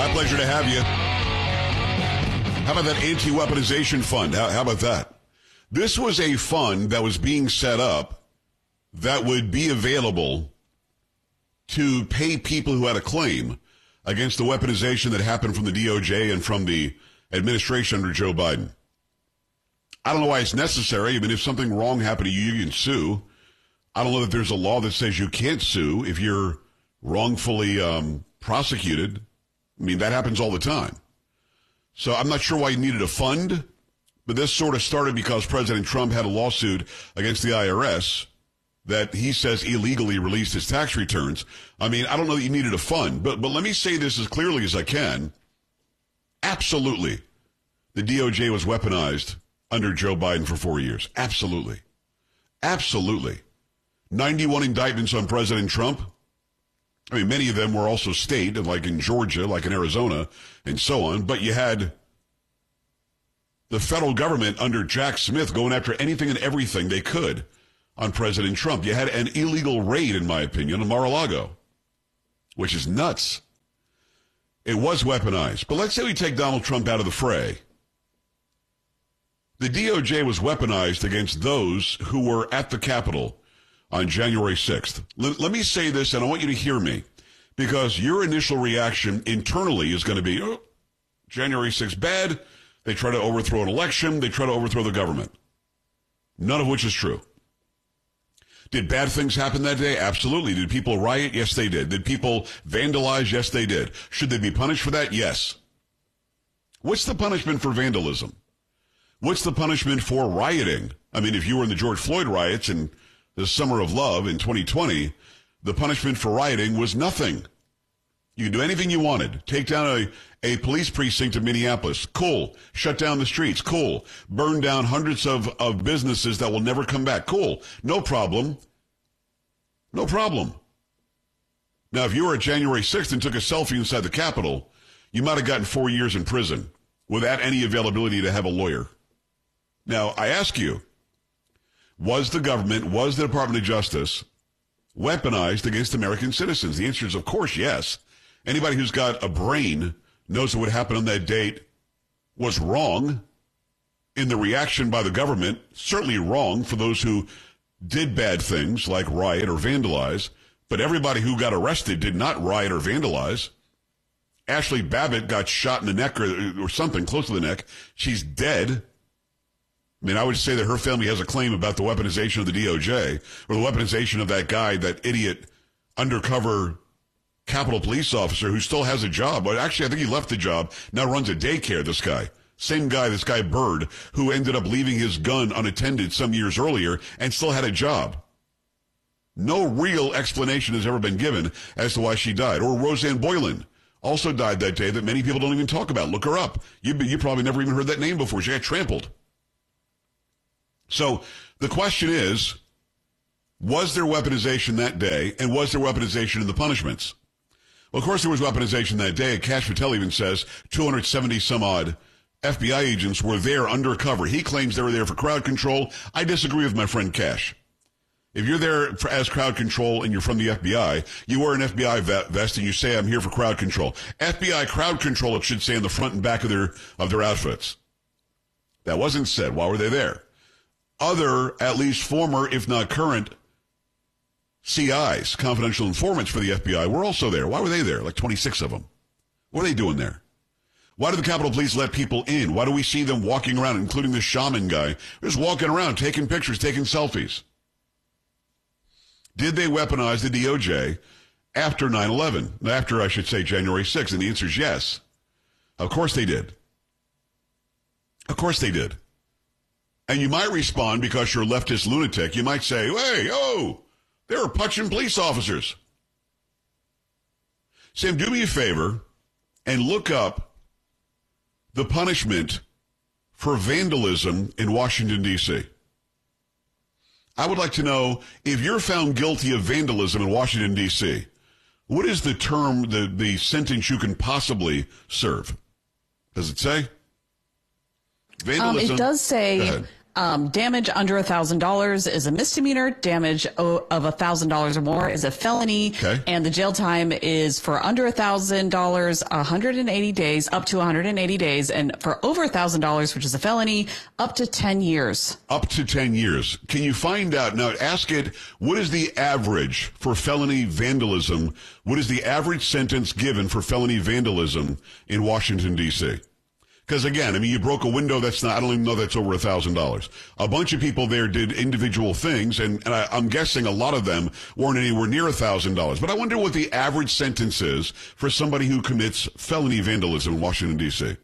My pleasure to have you. How about that anti-weaponization fund? How about that? This was a fund that was being set up that would be available to pay people who had a claim against the weaponization that happened from the DOJ and from the administration under Joe Biden. I don't know why it's necessary. I mean, if something wrong happened to you, you can sue. I don't know that there's a law that says you can't sue if you're wrongfully prosecuted. I mean, that happens all the time. So I'm not sure why you needed a fund, but this sort of started because President Trump had a lawsuit against the IRS that he says illegally released his tax returns. I mean, I don't know that you needed a fund, but let me say this as clearly as I can. Absolutely, the DOJ was weaponized under Joe Biden for 4 years. Absolutely. Absolutely. 91 indictments on President Trump. I mean, many of them were also state, like in Georgia, like in Arizona, and so on. But you had the federal government under Jack Smith going after anything and everything they could on President Trump. You had an illegal raid, in my opinion, on Mar-a-Lago, which is nuts. It was weaponized. But let's say we take Donald Trump out of the fray. The DOJ was weaponized against those who were at the Capitol on January 6th. Let me say this, and I want you to hear me, because your initial reaction internally is going to be, oh, January 6th, bad. They try to overthrow an election. They try to overthrow the government. None of which is true. Did bad things happen that day? Absolutely. Did people riot? Yes, they did. Did people vandalize? Yes, they did. Should they be punished for that? Yes. What's the punishment for vandalism? What's the punishment for rioting? I mean, if you were in the George Floyd riots in the Summer of Love in 2020, the punishment for rioting was nothing. You could do anything you wanted. Take down a police precinct in Minneapolis. Cool. Shut down the streets. Cool. Burn down hundreds of businesses that will never come back. Cool. No problem. No problem. Now, if you were at January 6th and took a selfie inside the Capitol, you might have gotten 4 years in prison without any availability to have a lawyer. Now, I ask you, was the government, was the Department of Justice weaponized against American citizens? The answer is, of course, yes. Anybody who's got a brain knows that what happened on that date was wrong in the reaction by the government, certainly wrong for those who did bad things like riot or vandalize, but everybody who got arrested did not riot or vandalize. Ashley Babbitt got shot in the neck or something close to the neck. She's dead. I mean, I would say that her family has a claim about the weaponization of the DOJ or the weaponization of that guy, that idiot undercover Capitol police officer who still has a job. But actually, I think he left the job, now runs a daycare, this guy. Same guy, this guy Byrd, who ended up leaving his gun unattended some years earlier and still had a job. No real explanation has ever been given as to why she died. Or Roseanne Boylan also died that day that many people don't even talk about. Look her up. You probably never even heard that name before. She got trampled. So the question is, was there weaponization that day, and was there weaponization in the punishments? Well, of course there was weaponization that day. Cash Patel even says 270 some odd FBI agents were there undercover. He claims they were there for crowd control. I disagree with my friend Cash. If you're there as crowd control and you're from the FBI, you wear an FBI vest and you say, I'm here for crowd control. FBI crowd control, it should say on the front and back of their outfits. That wasn't said. Why were they there? Other, at least former, if not current, CIs, confidential informants for the FBI, were also there. Why were they there? Like 26 of them. What are they doing there? Why do the Capitol Police let people in? Why do we see them walking around, including the shaman guy, just walking around, taking pictures, taking selfies? Did they weaponize the DOJ after 9/11? After, I should say, January 6th? And the answer is yes. Of course they did. Of course they did. And you might respond because you're a leftist lunatic. You might say, hey, they were punching police officers. Sam, do me a favor and look up the punishment for vandalism in Washington, D.C. I would like to know, if you're found guilty of vandalism in Washington, D.C., what is the term, the sentence you can possibly serve? Does it say? Vandalism. It does say Damage under $1,000 is a misdemeanor. Damage of $1,000 or more is a felony. Okay. And the jail time is for under $1,000, 180 days, up to 180 days. And for over $1,000, which is a felony, up to 10 years. Up to 10 years. Can you find out? Now, ask it, what is the average for felony vandalism? What is the average sentence given for felony vandalism in Washington, D.C.? Because again, I mean, you broke a window. That's not, I don't even know that's over $1,000. A bunch of people there did individual things, and I'm guessing a lot of them weren't anywhere near $1,000. But I wonder what the average sentence is for somebody who commits felony vandalism in Washington, D.C.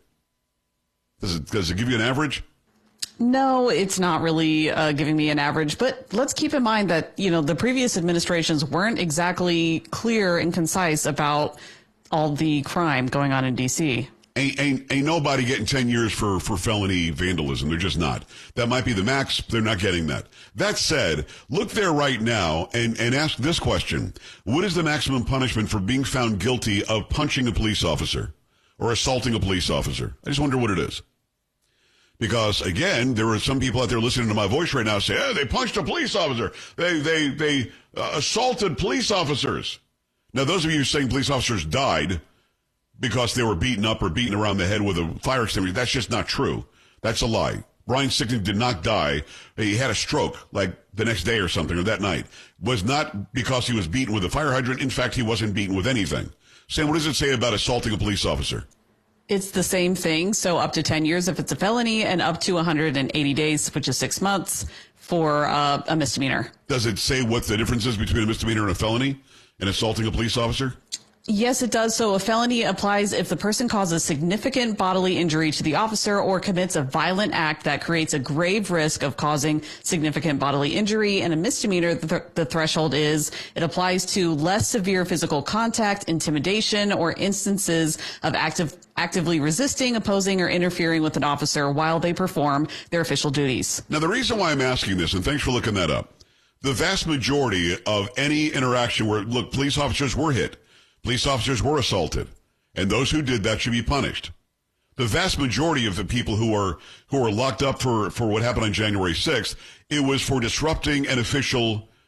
Does it give you an average? No, it's not really giving me an average, but let's keep in mind that, the previous administrations weren't exactly clear and concise about all the crime going on in D.C. Ain't nobody getting 10 years for felony vandalism. They're just not. That might be the max. They're not getting that. That said, look there right now and ask this question. What is the maximum punishment for being found guilty of punching a police officer or assaulting a police officer? I just wonder what it is. Because, again, there are some people out there listening to my voice right now say, hey, they punched a police officer. They assaulted police officers. Now, those of you saying police officers died because they were beaten up or beaten around the head with a fire extinguisher, that's just not true. That's a lie. Brian Sicknick did not die. He had a stroke like the next day or something, or that night. Was not because he was beaten with a fire hydrant. In fact, he wasn't beaten with anything. Sam, what does it say about assaulting a police officer? It's the same thing. So up to 10 years if it's a felony and up to 180 days, which is 6 months for a misdemeanor. Does it say what the difference is between a misdemeanor and a felony and assaulting a police officer? Yes, it does. So a felony applies if the person causes significant bodily injury to the officer or commits a violent act that creates a grave risk of causing significant bodily injury. And a misdemeanor, the threshold is it applies to less severe physical contact, intimidation, or instances of actively resisting, opposing, or interfering with an officer while they perform their official duties. Now, the reason why I'm asking this, and thanks for looking that up, the vast majority of any interaction where, look, police officers were hit. Police officers were assaulted, and those who did that should be punished. The vast majority of the people who are locked up for what happened on January 6th, it was for disrupting an official